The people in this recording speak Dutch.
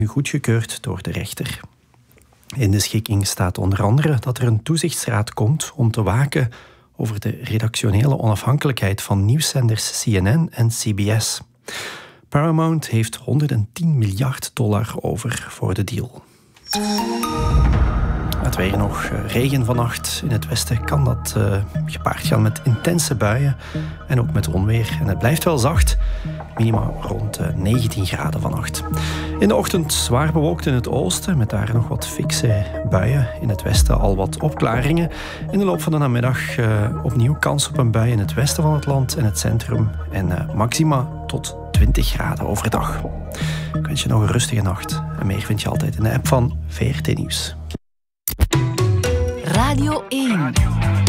goedgekeurd door de rechter. In de schikking staat onder andere dat er een toezichtsraad komt om te waken over de redactionele onafhankelijkheid van nieuwszenders CNN en CBS. Paramount heeft $110 miljard over voor de deal. Het weer nog. Regen vannacht. In het westen kan dat gepaard gaan met intense buien en ook met onweer. En het blijft wel zacht. Minima rond 19 graden vannacht. In de ochtend zwaar bewolkt in het oosten, met daar nog wat fikse buien. In het westen al wat opklaringen. In de loop van de namiddag opnieuw kans op een bui in het westen van het land en het centrum. En maxima tot 20 graden overdag. Ik wens je nog een rustige nacht. En meer vind je altijd in de app van VRT Nieuws. Radio 1.